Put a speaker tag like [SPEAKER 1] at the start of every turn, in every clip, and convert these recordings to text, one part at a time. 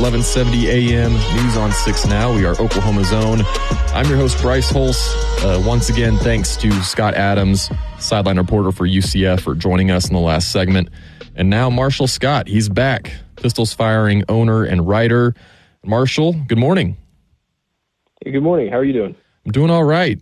[SPEAKER 1] 1170 AM, News on 6 Now. We are Oklahoma's own. I'm your host, Bryce Hulse. Once again, thanks to Scott Adams, sideline reporter for UCF, for joining us in the last segment. And now Marshall Scott, he's back. Pistols Firing owner and writer. Marshall, good morning.
[SPEAKER 2] Hey, good morning. How are you doing?
[SPEAKER 1] I'm doing all right.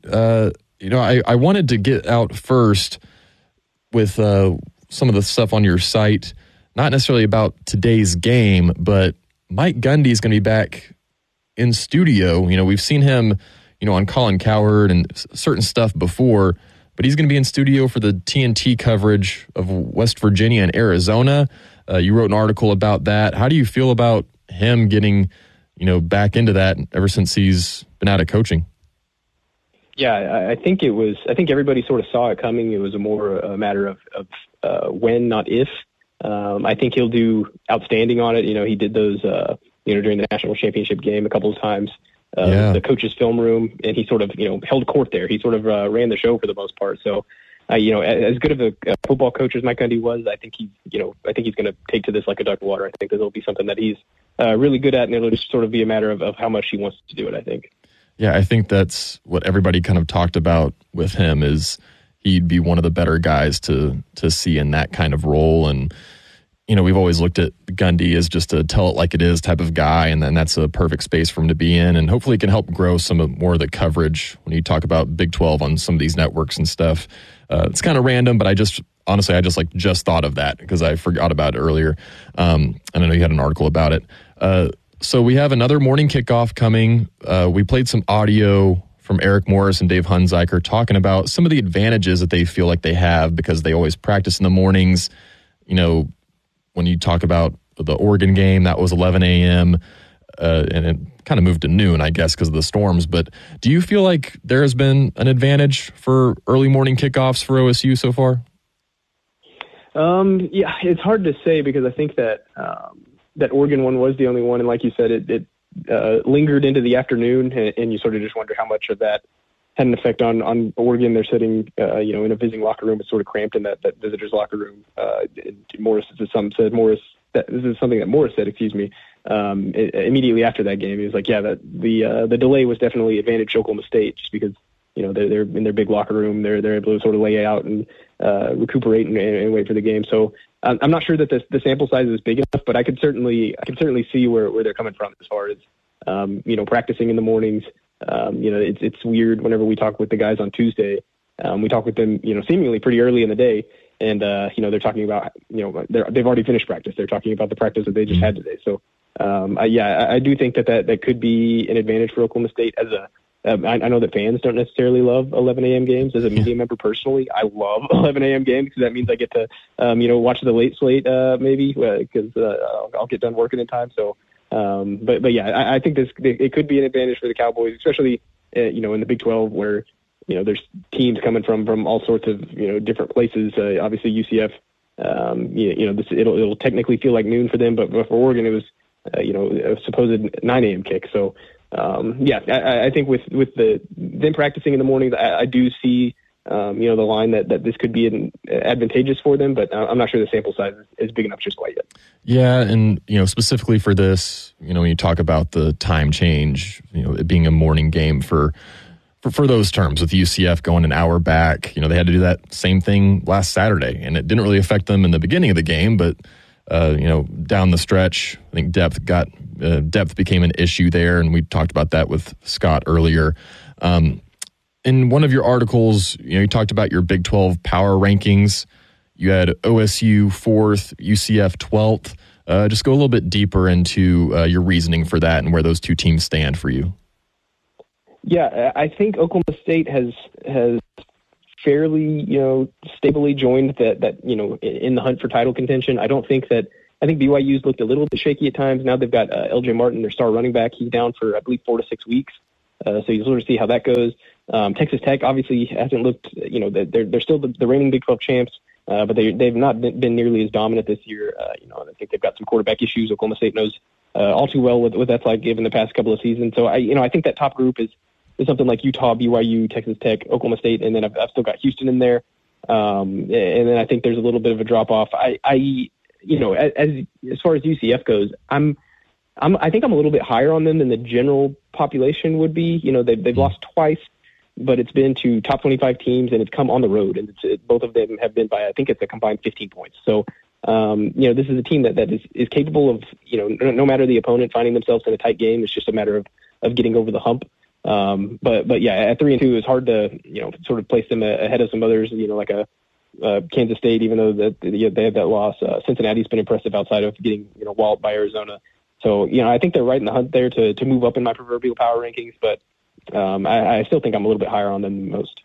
[SPEAKER 1] I wanted to get out first with some of the stuff on your site, not necessarily about today's game, but Mike Gundy is going to be back in studio. You know, we've seen him, on Colin Cowherd and certain stuff before, but he's going to be in studio for the TNT coverage of West Virginia and Arizona. You wrote an article about that. How do you feel about him getting, back into that ever since he's been out of coaching?
[SPEAKER 2] Yeah, I think everybody sort of saw it coming. It was more a matter of when, not if. I think he'll do outstanding on it. He did those, during the national championship game a couple of times, the coach's film room, and he sort of, held court there. He sort of ran the show for the most part. So, as good of a football coach as Mike Gundy was, I think he's going to take to this like a duck to water. I think this will be something that he's really good at, and it'll just sort of be a matter of how much he wants to do it, I think.
[SPEAKER 1] Yeah, I think that's what everybody kind of talked about with him, is he'd be one of the better guys to see in that kind of role. And, we've always looked at Gundy as just a tell it like it is type of guy, and then that's a perfect space for him to be in. And hopefully it can help grow more of the coverage when you talk about Big 12 on some of these networks and stuff. It's kind of random, but I just thought of that because I forgot about it earlier. And I know you had an article about it. So we have another morning kickoff coming. We played some audio from Eric Morris and Dave Hunziker talking about some of the advantages that they feel like they have because they always practice in the mornings. When you talk about the Oregon game, that was 11 a.m., and it kind of moved to noon, I guess, because of the storms. But do you feel like there has been an advantage for early morning kickoffs for OSU so far?
[SPEAKER 2] Yeah, it's hard to say because I think that that Oregon one was the only one, and like you said, it lingered into the afternoon, and you sort of just wonder how much of that had an effect on Oregon. They're sitting, in a visiting locker room. It's sort of cramped in that visitor's locker room. Morris, this is something that Morris said, immediately after that game. He was like, yeah, that the delay was definitely advantage Oklahoma State just because, they're in their big locker room. They're able to sort of lay out and recuperate and wait for the game. So I'm not sure that the sample size is big enough, but I can certainly see where they're coming from as far as, practicing in the mornings. It's weird whenever we talk with the guys on Tuesday. We talk with them, seemingly pretty early in the day, and they're talking about, they've already finished practice. They're talking about the practice that they just had today. So, I do think that could be an advantage for Oklahoma State. I know that fans don't necessarily love 11 a.m. games. As a media member personally, I love 11 a.m. games because that means I get to, watch the late slate maybe because I'll get done working in time. So. But yeah, I think it could be an advantage for the Cowboys, especially, in the Big 12 where, there's teams coming from all sorts of, different places. Obviously UCF, it'll technically feel like noon for them, but for Oregon, it was, a supposed 9 a.m. kick. So, I think with them practicing in the mornings, I do see, the line that this could be advantageous for them, but I'm not sure the sample size is big enough just quite yet.
[SPEAKER 1] Yeah, and specifically for this, when you talk about the time change, it being a morning game for those terms with UCF going an hour back, they had to do that same thing last Saturday, and it didn't really affect them in the beginning of the game, but down the stretch, I think depth became an issue there, and we talked about that with Scott earlier. In one of your articles, you talked about your Big 12 power rankings. You had OSU 4th, UCF 12th. Just go a little bit deeper into your reasoning for that and where those two teams stand for you.
[SPEAKER 2] Yeah, I think Oklahoma State has fairly, stably joined that in the hunt for title contention. I think BYU's looked a little bit shaky at times. Now they've got LJ Martin, their star running back. He's down for, I believe, 4 to 6 weeks. So you sort of see how that goes. Texas Tech obviously hasn't looked, they're still the reigning Big 12 champs, but they've not been nearly as dominant this year. I think they've got some quarterback issues. Oklahoma State knows all too well what that's like given the past couple of seasons. So I think that top group is something like Utah, BYU, Texas Tech, Oklahoma State, and then I've still got Houston in there. And then I think there's a little bit of a drop off. As far as UCF goes, I'm I think I'm a little bit higher on them than the general population would be. You know, they've lost twice, but it's been to top 25 teams, and it's come on the road, and both of them have been by, I think it's a combined 15 points. So, you know, this is a team that is capable of, you know, no matter the opponent, finding themselves in a tight game. It's just a matter of getting over the hump. But yeah, at 3-2, it's hard to, you know, sort of place them ahead of some others, you know, like a Kansas State, even though they had that loss. Cincinnati's been impressive outside of getting, you know, walloped by Arizona. So, you know, I think they're right in the hunt there to move up in my proverbial power rankings, but I still think I'm a little bit higher on them than most.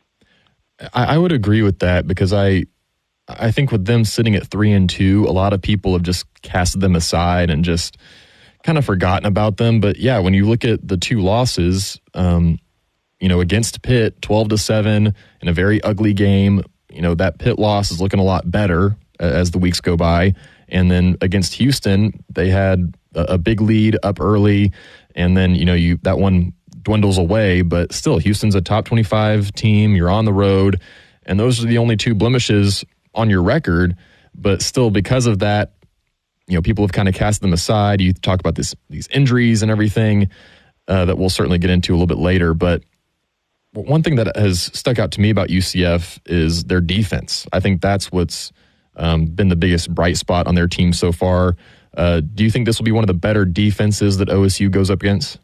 [SPEAKER 1] I would agree with that, because I think with them sitting at 3-2, a lot of people have just cast them aside and just kind of forgotten about them. But yeah, when you look at the two losses, you know, against Pitt, 12-7 in a very ugly game, you know, that Pitt loss is looking a lot better as the weeks go by. And then against Houston, they had a big lead up early, and then, you know, that one dwindles away, but still, Houston's a top 25 team. You're on the road, and those are the only two blemishes on your record. But still, because of that, you know, people have kind of cast them aside. You talk about these injuries and everything that we'll certainly get into a little bit later. But one thing that has stuck out to me about UCF is their defense. I think that's what's been the biggest bright spot on their team so far. Do you think this will be one of the better defenses that OSU goes up against?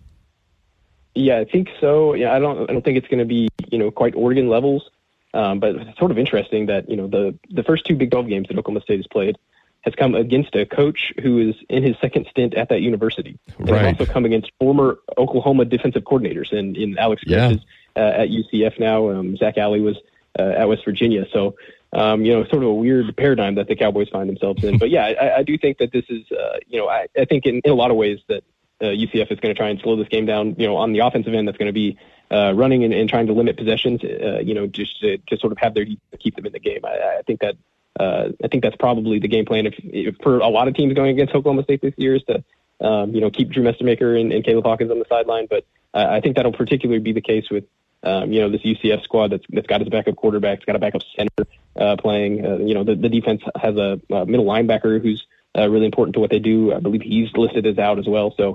[SPEAKER 2] Yeah, I think so. Yeah, I don't think it's going to be, you know, quite Oregon levels, but it's sort of interesting that, you know, the first two Big 12 games that Oklahoma State has played has come against a coach who is in his second stint at that university. And
[SPEAKER 1] right.
[SPEAKER 2] It's also come against former Oklahoma defensive coordinators in Alex Grinch at UCF now. Zach Alley was at West Virginia. So, you know, sort of a weird paradigm that the Cowboys find themselves in. But yeah, I do think that this is, you know, I think in a lot of ways that UCF is going to try and slow this game down. You know, on the offensive end, that's going to be running and trying to limit possessions. You know, just to sort of have their keep them in the game. I think that's probably the game plan if for a lot of teams going against Oklahoma State this year is to you know, keep Drew Mestermaker and Caleb Hawkins on the sideline. But I think that'll particularly be the case with you know, this UCF squad that's got its backup quarterback, it's got a backup center playing. You know, the defense has a middle linebacker who's really important to what they do. I believe he's listed as out as well. So.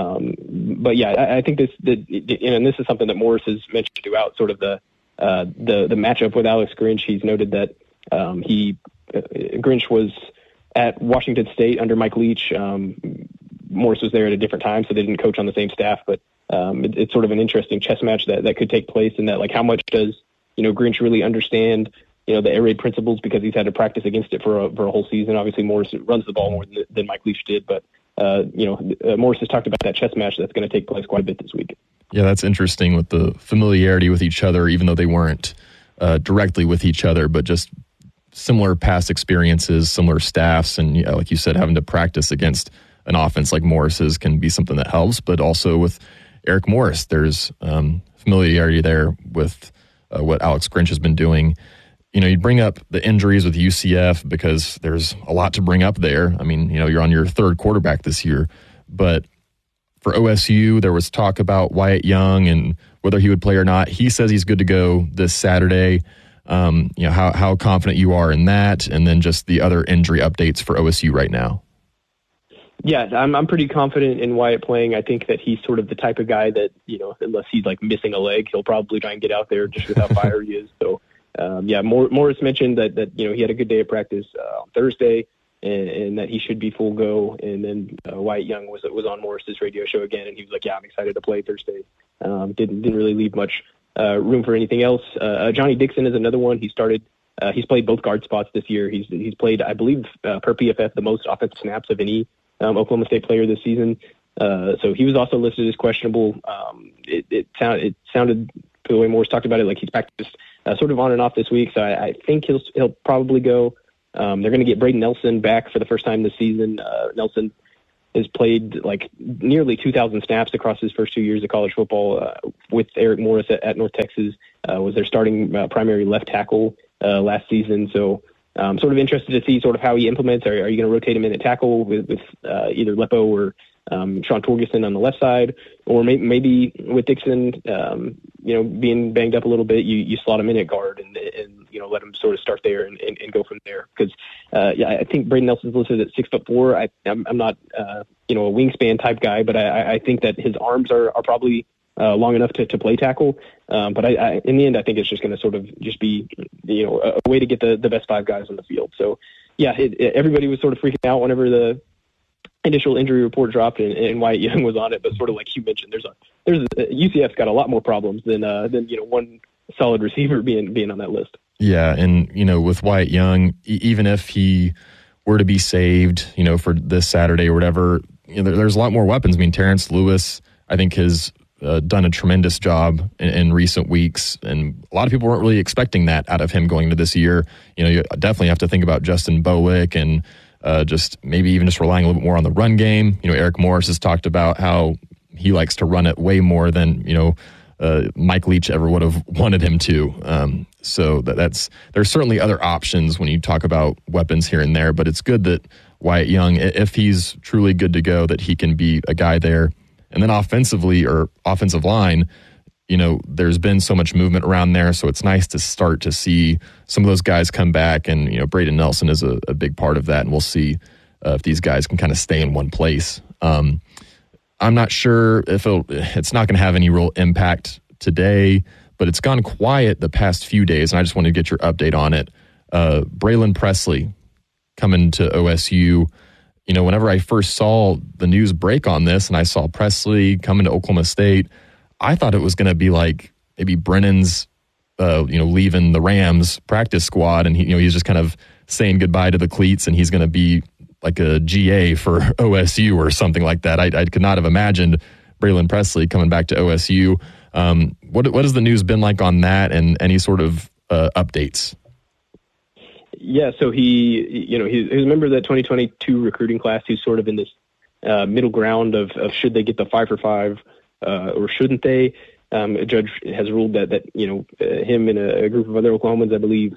[SPEAKER 2] But yeah, I think and this is something that Morris has mentioned throughout sort of the matchup with Alex Grinch. He's noted that Grinch was at Washington State under Mike Leach. Morris was there at a different time, so they didn't coach on the same staff. But it's sort of an interesting chess match that could take place, and that, like, how much does, you know, Grinch really understand, you know, the air raid principles, because he's had to practice against it for a whole season. Obviously, Morris runs the ball more than Mike Leach did, but you know, Morris has talked about that chess match that's going to take place quite a bit this week.
[SPEAKER 1] Yeah, that's interesting with the familiarity with each other, even though they weren't directly with each other, but just similar past experiences, similar staffs, and, you know, like you said, having to practice against an offense like Morris's can be something that helps. But also with Eric Morris, there's familiarity there with what Alex Grinch has been doing. You know, you bring up the injuries with UCF because there's a lot to bring up there. I mean, you know, you're on your third quarterback this year. But for OSU, there was talk about Wyatt Young and whether he would play or not. He says he's good to go this Saturday. You know, how confident you are in that, and then just the other injury updates for OSU right now.
[SPEAKER 2] Yeah, I'm pretty confident in Wyatt playing. I think that he's sort of the type of guy that, you know, unless he's like missing a leg, he'll probably try and get out there just with how fire he is. So, yeah, Morris mentioned that, you know, he had a good day of practice on Thursday, and that he should be full go. And then Wyatt Young was on Morris's radio show again, and he was like, "Yeah, I'm excited to play Thursday." Didn't really leave much room for anything else. Johnny Dixon is another one. He's played both guard spots this year. He's played, I believe, per PFF, the most offensive snaps of any Oklahoma State player this season. So he was also listed as questionable. It sounded the way Morris talked about it, like he's practiced sort of on and off this week. So I think he'll probably go. They're going to get Braden Nelson back for the first time this season. Nelson has played like nearly 2,000 snaps across his first 2 years of college football with Eric Morris at North Texas. Was their starting primary left tackle last season. So sort of interested to see sort of how he implements. Are you going to rotate him in at tackle with either Lepo or Sean Torgerson on the left side, or maybe with Dixon, you know, being banged up a little bit, you slot him in at guard and let him sort of start there and go from there. Because I think Braden Nelson's listed at 6'4". I'm not a wingspan type guy, but I think that his arms are probably long enough to play tackle. But in the end, I think it's just going to sort of just be a way to get the best 5 guys on the field. So yeah, everybody was sort of freaking out whenever the initial injury report dropped and Wyatt Young was on it, but sort of like you mentioned, UCF's got a lot more problems than one solid receiver being on that list.
[SPEAKER 1] Yeah, and with Wyatt Young, even if he were to be saved, for this Saturday or whatever, there's a lot more weapons. I mean, Terrence Lewis, I think, has done a tremendous job in recent weeks, and a lot of people weren't really expecting that out of him going into this year. You definitely have to think about Justin Bowick and just maybe even just relying a little bit more on the run game. Eric Morris has talked about how he likes to run it way more than Mike Leach ever would have wanted him to. So there's certainly other options when you talk about weapons here and there, but it's good that Wyatt Young, if he's truly good to go, that he can be a guy there. And then offensively or offensive line, there's been so much movement around there, so it's nice to start to see some of those guys come back, and Braden Nelson is a big part of that, and we'll see if these guys can kind of stay in one place. I'm not sure if it's not going to have any real impact today, but it's gone quiet the past few days, and I just wanted to get your update on it. Braylon Presley coming to OSU. Whenever I first saw the news break on this and I saw Presley coming to Oklahoma State, I thought it was going to be like maybe Brennan's, leaving the Rams practice squad, and he's just kind of saying goodbye to the cleats, and he's going to be like a GA for OSU or something like that. I could not have imagined Braylon Presley coming back to OSU. What has the news been like on that, and any sort of updates?
[SPEAKER 2] Yeah, so he's a member of that 2022 recruiting class. He's sort of in this middle ground of should they get the 5 for 5 or shouldn't they? A judge has ruled that him and a group of other Oklahomans, I believe,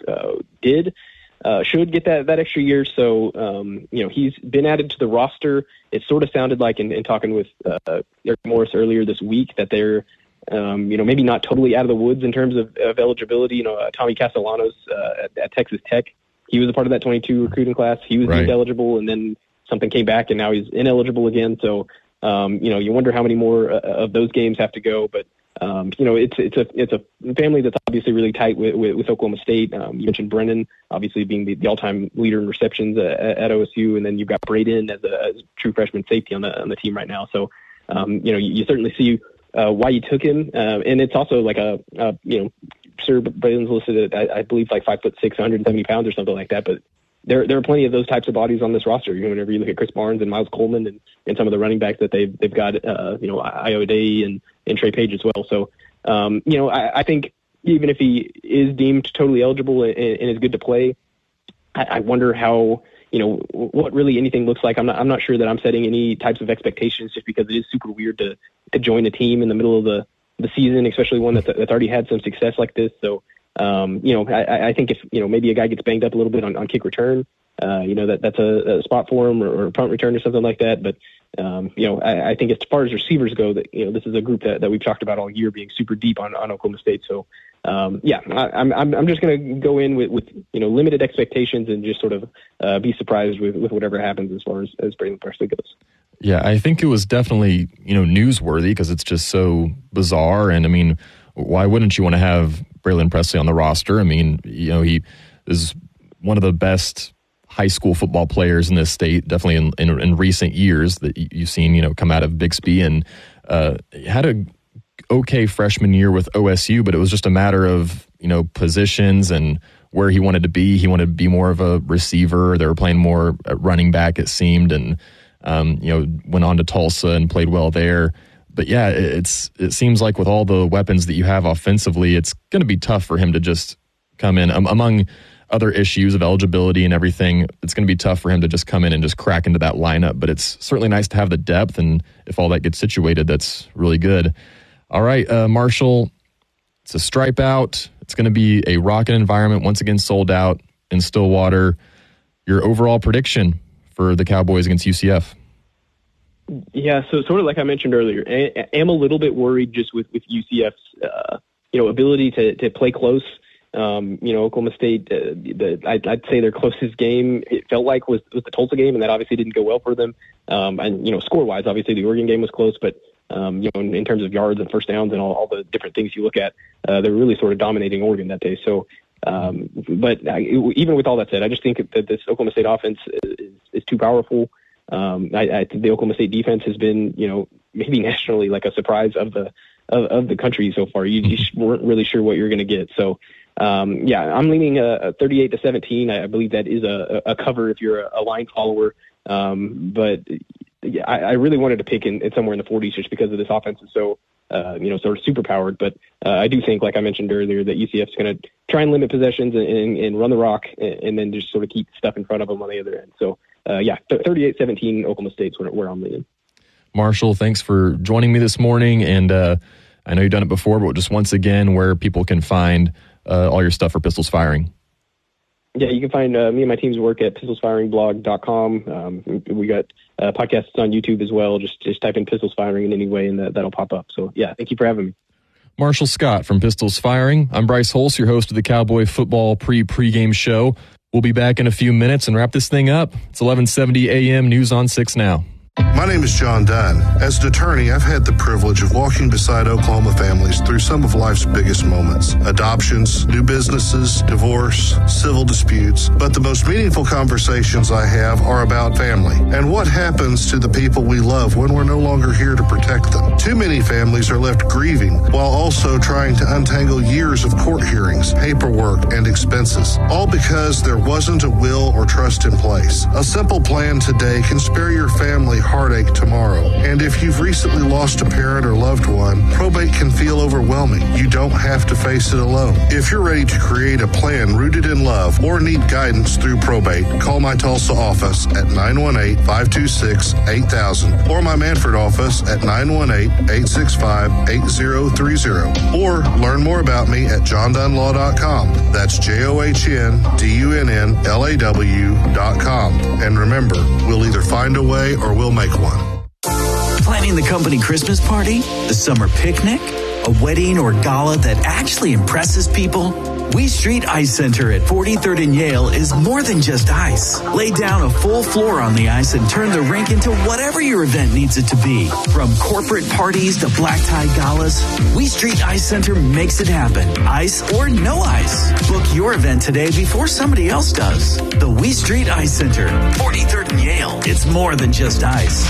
[SPEAKER 2] should get that extra year. So he's been added to the roster. It sort of sounded like in talking with Eric Morris earlier this week that they're maybe not totally out of the woods in terms of eligibility. Tommy Castellanos at Texas Tech, he was a part of that 22 recruiting class. He was deemed eligible, and then something came back, and now he's ineligible again. So, you wonder how many more of those games have to go. But, it's a family that's obviously really tight with Oklahoma State. You mentioned Brennan, obviously being the all-time leader in receptions at OSU, and then you've got Braden as a true freshman safety on the team right now. So, you certainly see why you took him, and it's also like Sir Braden's listed at, I believe, like 5'6", 170 pounds or something like that. But there are plenty of those types of bodies on this roster. Whenever you look at Chris Barnes and Miles Coleman and some of the running backs that they've got, Io Day and Trey Page as well. So, I think even if he is deemed totally eligible and is good to play, I wonder how, what really anything looks like. I'm not sure that I'm setting any types of expectations, just because it is super weird to join a team in the middle of the season, especially one that's already had some success like this. So, I think if, maybe a guy gets banged up a little bit on kick return, that's a spot for him, or a punt return or something like that. But, I think as far as receivers go, that, this is a group that we've talked about all year being super deep on Oklahoma State. So, I'm just going to go in with limited expectations and just sort of be surprised with whatever happens as far as Braylon Presley goes.
[SPEAKER 1] Yeah, I think it was definitely, newsworthy because it's just so bizarre. And I mean, why wouldn't you want to have Braylon Presley on the roster? I mean, he is one of the best high school football players in this state, definitely in recent years that you've seen, come out of Bixby, and had a okay freshman year with OSU, but it was just a matter of, positions and where he wanted to be. He wanted to be more of a receiver. They were playing more at running back, it seemed, and went on to Tulsa and played well there. But yeah, it seems like with all the weapons that you have offensively, it's going to be tough for him to just come in. Among other issues of eligibility and everything, it's going to be tough for him to just come in and just crack into that lineup. But it's certainly nice to have the depth, and if all that gets situated, that's really good. All right, Marshall, it's a stripe out. It's going to be a rocking environment, once again sold out in Stillwater. Your overall prediction for the Cowboys against UCF?
[SPEAKER 2] Yeah, so sort of like I mentioned earlier, I am a little bit worried just with UCF's ability to play close Oklahoma State, I'd say their closest game, it felt like, was the Tulsa game, and that obviously didn't go well for them. And score-wise, obviously the Oregon game was close, but in terms of yards and first downs and all the different things you look at, they were really sort of dominating Oregon that day. So, even with all that said, I just think that this Oklahoma State offense is too powerful. I think the Oklahoma State defense has been, maybe nationally like a surprise of the country so far. You just weren't really sure what you're going to get. So, I'm leaning 38-17. I believe that is a cover if you're a line follower. But I really wanted to pick in somewhere in the 40s just because of this offense is so, sort of super powered. But I do think, like I mentioned earlier, that UCF's going to try and limit possessions and run the rock and then just sort of keep stuff in front of them on the other end. So, 38-17 Oklahoma State's where I'm leaning.
[SPEAKER 1] Marshall, thanks for joining me this morning. And I know you've done it before, but just once again, where people can find all your stuff for Pistols Firing.
[SPEAKER 2] Yeah, you can find me and my team's work at pistolsfiringblog.com. We got podcasts on YouTube as well. Just type in Pistols Firing in any way, and that'll pop up. So, yeah, thank you for having me.
[SPEAKER 1] Marshall Scott from Pistols Firing. I'm Bryce Holst, your host of the Cowboy Football pregame show. We'll be back in a few minutes and wrap this thing up. It's 11:70 a.m. News on 6 now.
[SPEAKER 3] My name is John Dunn. As an attorney, I've had the privilege of walking beside Oklahoma families through some of life's biggest moments. Adoptions, new businesses, divorce, civil disputes. But the most meaningful conversations I have are about family and what happens to the people we love when we're no longer here to protect them. Too many families are left grieving while also trying to untangle years of court hearings, paperwork, and expenses, all because there wasn't a will or trust in place. A simple plan today can spare your family heartache tomorrow. And if you've recently lost a parent or loved one, probate can feel overwhelming. You don't have to face it alone. If you're ready to create a plan rooted in love or need guidance through probate, call my Tulsa office at 918-526-8000 or my Manford office at 918-865-8030 or learn more about me at johndunlaw.com. That's JOHNDUNNLAW.com. And remember, we'll either find a way or we'll make one.
[SPEAKER 4] Planning the company Christmas party, the summer picnic, a wedding or gala that actually impresses people? We Street Ice Center at 43rd and Yale is more than just ice. Lay down a full floor on the ice and turn the rink into whatever your event needs it to be. From corporate parties to black tie galas, We Street Ice Center makes it happen. Ice or no ice. Book your event today before somebody else does. The We Street Ice Center, 43rd and Yale. It's more than just ice.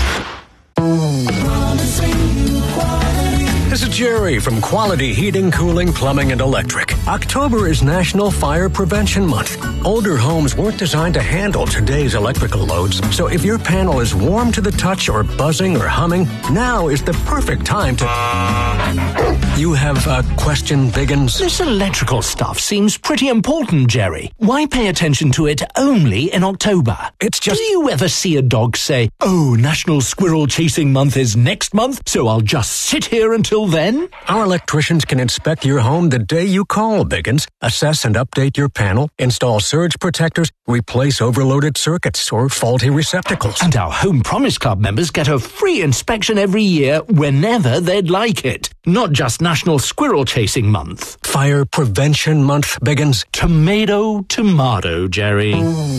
[SPEAKER 5] This is Jerry from Quality Heating, Cooling, Plumbing, and Electric. October is National Fire Prevention Month. Older homes weren't designed to handle today's electrical loads, so if your panel is warm to the touch or buzzing or humming, now is the perfect time to... You have a question, Biggins?
[SPEAKER 6] This electrical stuff seems pretty important, Jerry. Why pay attention to it only in October?
[SPEAKER 5] It's just...
[SPEAKER 6] Do you ever see a dog say, "Oh, National Squirrel Chasing Month is next month, so I'll just sit here until then"?
[SPEAKER 5] Our electricians can inspect your home the day you call, Biggins, assess and update your panel, install surge protectors, replace overloaded circuits or faulty receptacles.
[SPEAKER 6] And our Home Promise Club members get a free inspection every year whenever they'd like it. Not just National Squirrel Chasing Month.
[SPEAKER 5] Fire Prevention Month, Biggins.
[SPEAKER 6] Tomato, Jerry.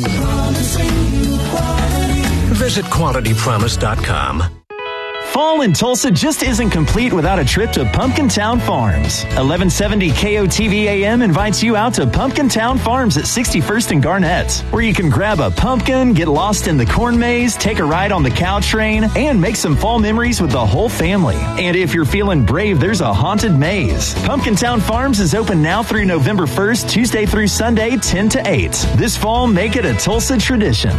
[SPEAKER 5] Visit QualityPromise.com.
[SPEAKER 7] Fall in Tulsa just isn't complete without a trip to Pumpkin Town Farms. 1170 KOTV AM invites you out to Pumpkin Town Farms at 61st and Garnett, where you can grab a pumpkin, get lost in the corn maze, take a ride on the cow train, and make some fall memories with the whole family. And if you're feeling brave, there's a haunted maze. Pumpkin Town Farms is open now through November 1st, Tuesday through Sunday, 10 to 8. This fall, make it a Tulsa tradition.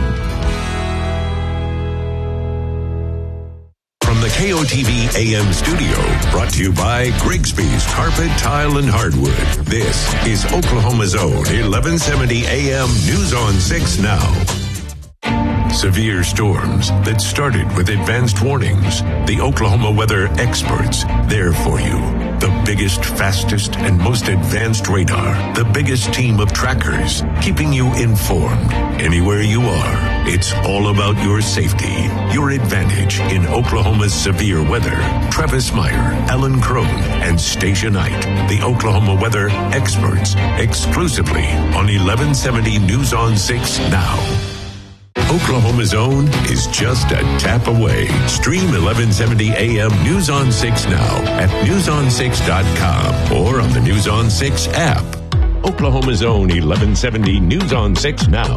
[SPEAKER 8] The KOTV AM studio, brought to you by Grigsby's Carpet, Tile, and Hardwood. This is Oklahoma's own 1170 AM News on 6 now. Severe storms that started with advanced warnings. The Oklahoma weather experts, there for you. The biggest, fastest, and most advanced radar. The biggest team of trackers, keeping you informed anywhere you are. It's all about your safety, your advantage in Oklahoma's severe weather. Travis Meyer, Ellen Crone, and Stacia Knight, the Oklahoma weather experts, exclusively on 1170 News on 6 now. Oklahoma's own is just a tap away. Stream 1170 AM News on 6 now at newson6.com or on the News on 6 app. Oklahoma's own 1170 News on 6 now.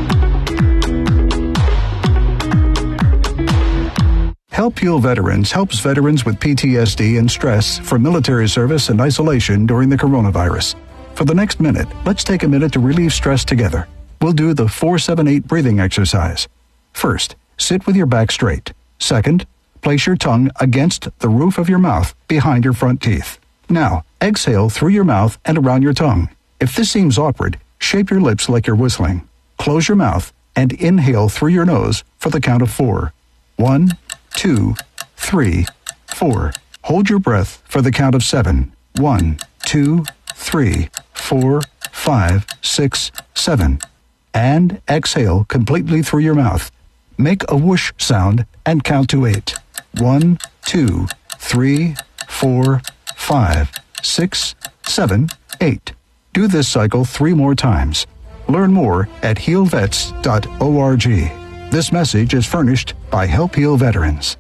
[SPEAKER 9] Help Heal Veterans helps veterans with PTSD and stress from military service and isolation during the coronavirus. For the next minute, let's take a minute to relieve stress together. We'll do the 4-7-8 breathing exercise. First, sit with your back straight. Second, place your tongue against the roof of your mouth behind your front teeth. Now, exhale through your mouth and around your tongue. If this seems awkward, shape your lips like you're whistling. Close your mouth and inhale through your nose for the count of 4. 1, 2, 3, 4. Hold your breath for the count of 7. 1, 2, 3, 4, 5, 6, 7. And exhale completely through your mouth. Make a whoosh sound and count to 8. 1, 2, 3, 4, 5, 6, 7, 8. Do this cycle 3 more times. Learn more at healvets.org. This message is furnished by Help Heal Veterans.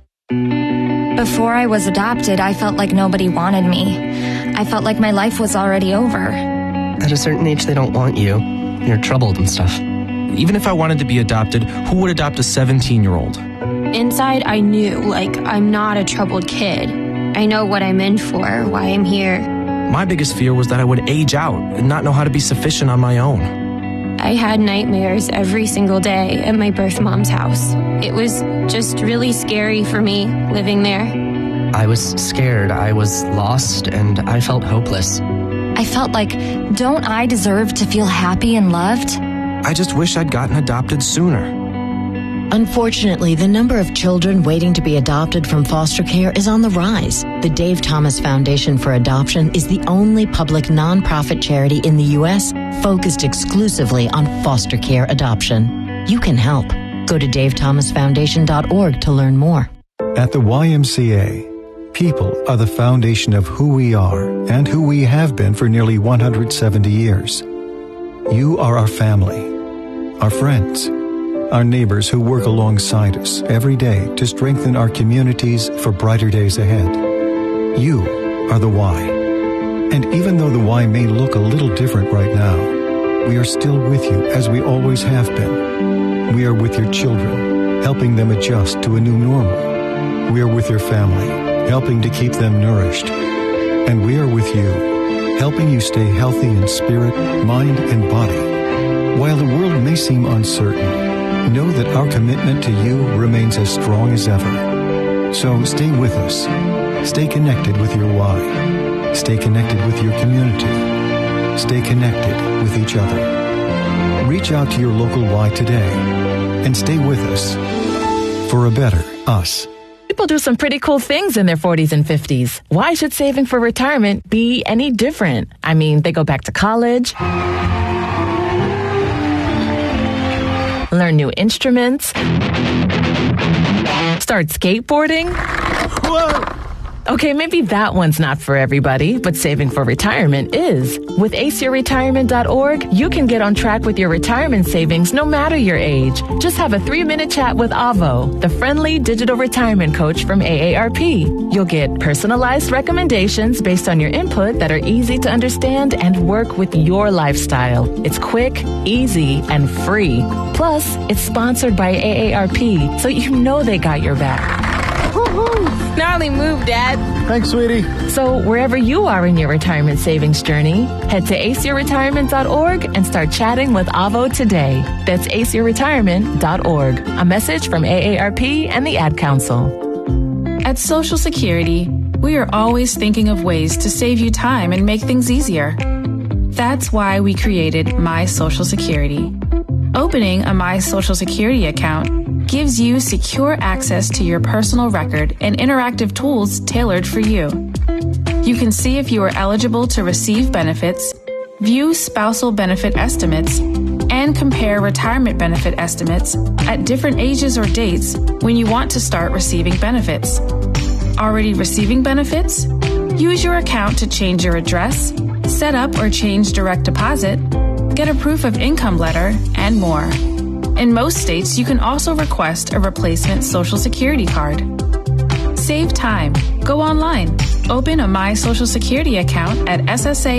[SPEAKER 10] Before I was adopted, I felt like nobody wanted me. I felt like my life was already over.
[SPEAKER 11] At a certain age, they don't want you. You're troubled and stuff.
[SPEAKER 12] Even if I wanted to be adopted, who would adopt a 17-year-old?
[SPEAKER 13] Inside, I knew, I'm not a troubled kid. I know what I'm in for, why I'm here.
[SPEAKER 12] My biggest fear was that I would age out and not know how to be sufficient on my own.
[SPEAKER 13] I had nightmares every single day at my birth mom's house. It was just really scary for me living there.
[SPEAKER 11] I was scared, I was lost, and I felt hopeless.
[SPEAKER 10] I felt like, don't I deserve to feel happy and loved?
[SPEAKER 12] I just wish I'd gotten adopted sooner.
[SPEAKER 14] Unfortunately, the number of children waiting to be adopted from foster care is on the rise. The Dave Thomas Foundation for Adoption is the only public nonprofit charity in the U.S. focused exclusively on foster care adoption. You can help. Go to davethomasfoundation.org to learn more.
[SPEAKER 15] At the YMCA, people are the foundation of who we are and who we have been for nearly 170 years. You are our family, our friends, our neighbors who work alongside us every day to strengthen our communities for brighter days ahead. You are the why. And even though the why may look a little different right now, we are still with you as we always have been. We are with your children, helping them adjust to a new normal. We are with your family, helping to keep them nourished. And we are with you, helping you stay healthy in spirit, mind, and body. While the world may seem uncertain, know that our commitment to you remains as strong as ever. So stay with us. Stay connected with your why. Stay connected with your community. Stay connected with each other. Reach out to your local why today and stay with us for a better us.
[SPEAKER 16] People do some pretty cool things in their 40s and 50s. Why should saving for retirement be any different? I mean, they go back to college, learn new instruments, start skateboarding. Whoa! Okay, maybe that one's not for everybody, but saving for retirement is. With aceyourretirement.org, you can get on track with your retirement savings no matter your age. Just have a 3-minute chat with Avo, the friendly digital retirement coach from AARP. You'll get personalized recommendations based on your input that are easy to understand and work with your lifestyle. It's quick, easy, and free. Plus, it's sponsored by AARP, so you know they got your back.
[SPEAKER 13] Gnarly move, Dad.
[SPEAKER 17] Thanks, sweetie.
[SPEAKER 16] So wherever you are in your retirement savings journey, head to aceyourretirement.org and start chatting with Avo today. That's aceyourretirement.org. A message from AARP and the Ad Council.
[SPEAKER 18] At Social Security, we are always thinking of ways to save you time and make things easier. That's why we created My Social Security. Opening a My Social Security account gives you secure access to your personal record and interactive tools tailored for you. You can see if you are eligible to receive benefits, view spousal benefit estimates, and and compare retirement benefit estimates at different ages or dates when you want to start receiving benefits. Already receiving benefits? Use your account to change your address, set up or change direct deposit, get a proof of income letter, and more. In most states, you can also request a replacement Social Security card. Save time. Go online. Open a My Social Security account at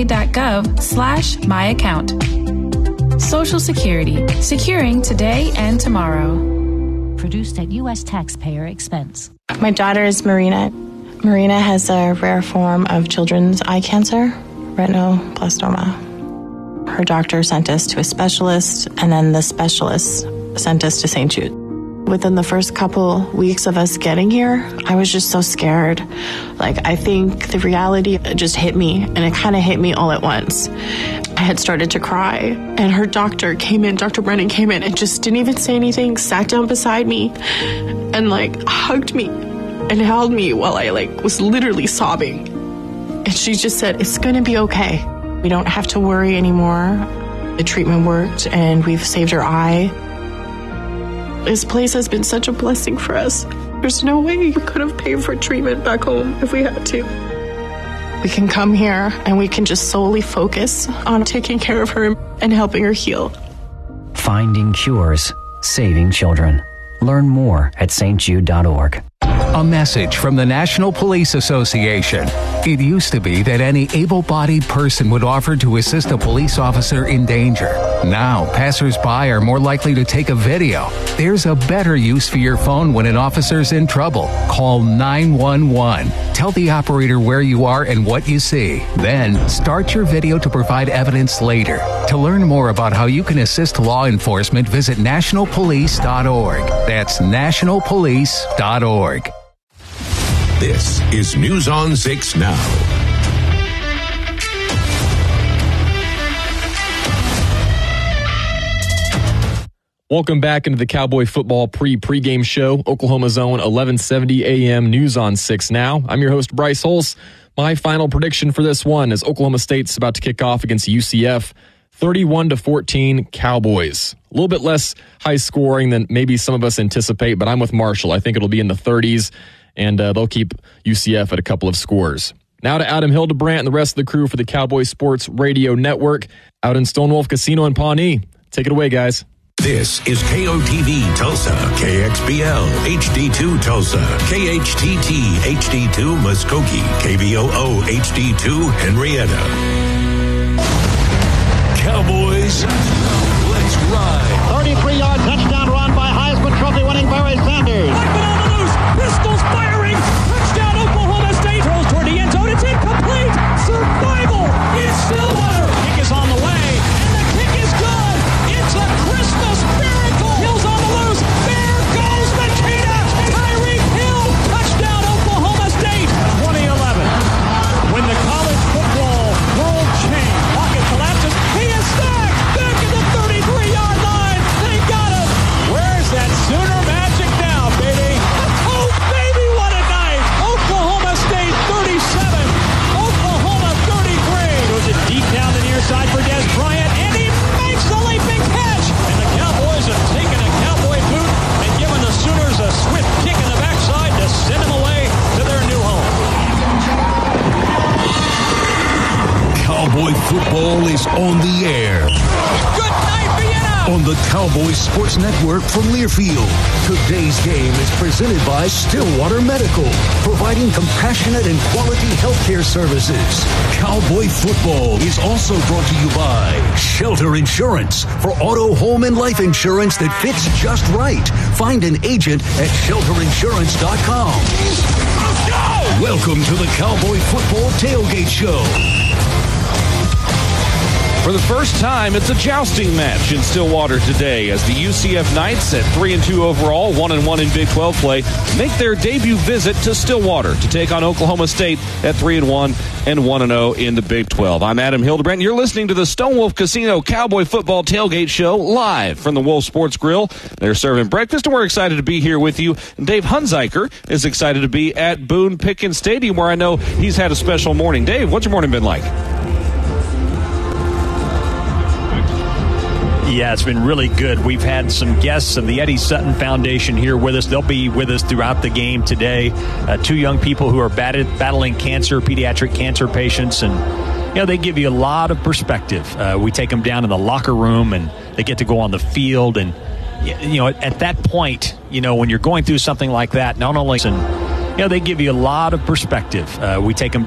[SPEAKER 18] ssa.gov/myaccount. Social Security. Securing today and tomorrow.
[SPEAKER 17] Produced at U.S. taxpayer expense.
[SPEAKER 19] My daughter is Marina. Marina has a rare form of children's eye cancer, retinoblastoma. Her doctor sent us to a specialist, and then the specialist sent us to St. Jude. Within the first couple weeks of us getting here, I was just so scared. I think the reality just hit me, and it kind of hit me all at once. I had started to cry, and her doctor came in, Dr. Brennan came in, and just didn't even say anything, sat down beside me, and hugged me and held me while I was literally sobbing. And she just said, "It's going to be okay. We don't have to worry anymore. The treatment worked, and we've saved her eye." This place has been such a blessing for us. There's no way we could have paid for treatment back home if we had to. We can come here and we can just solely focus on taking care of her and helping her heal.
[SPEAKER 20] Finding cures, saving children. Learn more at stjude.org.
[SPEAKER 21] A message from the National Police Association. It used to be that any able-bodied person would offer to assist a police officer in danger. Now, passers-by are more likely to take a video. There's a better use for your phone when an officer's in trouble. Call 911. Tell the operator where you are and what you see. Then, start your video to provide evidence later. To learn more about how you can assist law enforcement, visit nationalpolice.org. That's nationalpolice.org.
[SPEAKER 8] This is News on 6 Now.
[SPEAKER 1] Welcome back into the Cowboy Football pregame show, Oklahoma's own 1170 AM News on 6 Now. I'm your host, Bryce Holz. My final prediction for this one is Oklahoma State's about to kick off against UCF, 31-14 Cowboys. A little bit less high scoring than maybe some of us anticipate, but I'm with Marshall. I think it'll be in the 30s, and they'll keep UCF at a couple of scores. Now to Adam Hildebrandt and the rest of the crew for the Cowboy Sports Radio Network out in Stonewolf Casino in Pawnee. Take it away, guys.
[SPEAKER 8] This is KOTV Tulsa, KXBL HD2 Tulsa, KHTT HD2 Muskogee, KBOO HD2 Henrietta. Cowboys, let's ride.
[SPEAKER 22] 33-yard touchdown run by Heisman Trophy winning Barry Sanders.
[SPEAKER 23] Blackman on the loose, pistols firing, touchdown Oklahoma State, throws toward the end zone, it's incomplete, survival, it's Stillwater.
[SPEAKER 22] Kick is on the way,
[SPEAKER 23] and the kick is good, it's a Christmas miracle.
[SPEAKER 22] Hill's on the loose,
[SPEAKER 23] there goes Makita, Tyreek Hill, touchdown Oklahoma State.
[SPEAKER 22] 2011, when the college football world changed, pocket collapses,
[SPEAKER 23] he is stacked, back at the 33-yard line, they got him.
[SPEAKER 22] Where's that Sooner magic now, baby?
[SPEAKER 23] Oh, baby, what a night. Oklahoma State 37, Oklahoma 33.
[SPEAKER 22] Goes it deep down the near side for Des Bryant, and he makes the leaping catch. And the Cowboys have taken a cowboy boot and given the Sooners a swift kick in the backside to send them away to their new home.
[SPEAKER 8] Cowboy football is on the air.
[SPEAKER 23] Good night, Vienna!
[SPEAKER 8] On the Cowboy Sports Network from Learfield. Today's game is presented by Stillwater Medical, providing compassionate and quality healthcare services. Cowboy football is also brought to you by Shelter Insurance, for auto, home, and life insurance that fits just right. Find an agent at shelterinsurance.com.
[SPEAKER 23] Let's go!
[SPEAKER 8] Welcome to the Cowboy Football Tailgate Show.
[SPEAKER 24] For the first time, it's a jousting match in Stillwater today as the UCF Knights, at 3-2 overall, 1-1 in Big 12 play, make their debut visit to Stillwater to take on Oklahoma State at 3-1 and 1-0 in the Big 12. I'm Adam Hildebrandt. You're listening to the Stonewolf Casino Cowboy Football Tailgate Show live from the Wolf Sports Grill. They're serving breakfast, and we're excited to be here with you. And Dave Hunziker is excited to be at Boone Pickens Stadium, where I know he's had a special morning. Dave, what's your morning been like?
[SPEAKER 2] Yeah, it's been really good. We've had some guests of the Eddie Sutton Foundation here with us. They'll be with us throughout the game today. 2 young people who are battling cancer, pediatric cancer patients, and they give you a lot of perspective. We take them down in the locker room, and they get to go on the field. And at that point, when you're going through something like that, not only they give you a lot of perspective. We take them